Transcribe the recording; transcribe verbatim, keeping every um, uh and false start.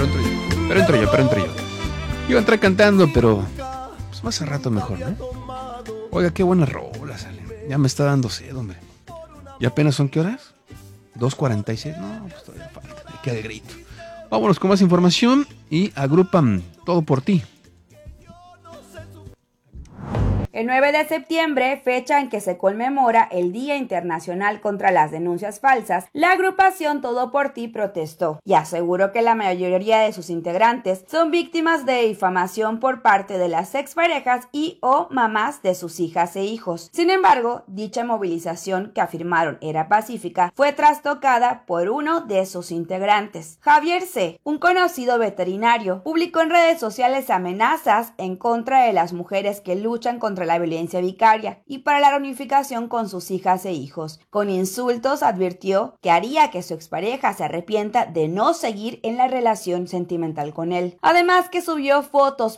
pero entro yo, pero entro yo, pero entro yo. Iba a entrar cantando, pero pues más a rato mejor, ¿no? Oiga, qué buenas rolas salen. Ya me está dando sed, hombre. ¿Y apenas son qué horas? dos cuarenta y seis. No, pues todavía falta. Me queda el grito. Vámonos con más información y agrupan Todo por Ti. El nueve de septiembre, fecha en que se conmemora el Día Internacional contra las Denuncias Falsas, la agrupación Todo por Ti protestó y aseguró que la mayoría de sus integrantes son víctimas de difamación por parte de las exparejas y o mamás de sus hijas e hijos. Sin embargo, dicha movilización, que afirmaron era pacífica, fue trastocada por uno de sus integrantes. Javier C., un conocido veterinario, publicó en redes sociales amenazas en contra de las mujeres que luchan contra la violencia vicaria y para la reunificación con sus hijas e hijos. Con insultos advirtió que haría que su expareja se arrepienta de no seguir en la relación sentimental con él. Además que subió fotos